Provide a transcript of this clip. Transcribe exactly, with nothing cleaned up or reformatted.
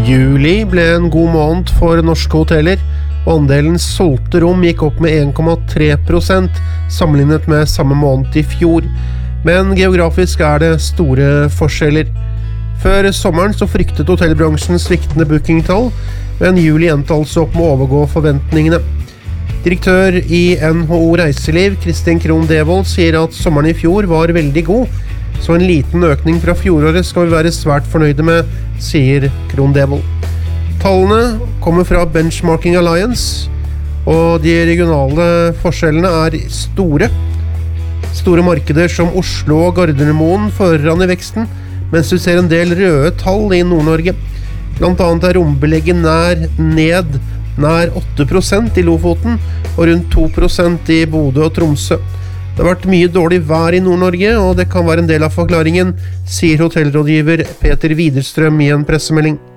Juli ble en god måned for norske hoteller, og andelen solgte rom gikk opp med en komma tre prosent sammenlignet med samme måned i fjor. Men geografisk er det store forskjeller. Før sommeren så fryktet hotellbransjen sviktende bookingtall, men juli endte altså opp med å overgå forventningene. Direktør i N H O Reiseliv, Kristin Krohn Devold, sier at sommeren i fjor var veldig god, så en liten økning fra fjoråret skal vi være svært fornøyde med, sier Krohn Devold. Tallene kommer fra Benchmarking Alliance, og de regionale forskjellene er store. Store markeder som Oslo og Gardermoen foran i veksten, mens vi ser en del røde tall i Nord-Norge. Blant annet er rombelegget nær ned nær åtte prosent i Lofoten og rundt to prosent i Bodø og Tromsø. Det har vært mye dårlig vær i Nord-Norge, og det kan være en del av forklaringen, sier hotellrådgiver Peter Widerstrøm i en pressemelding.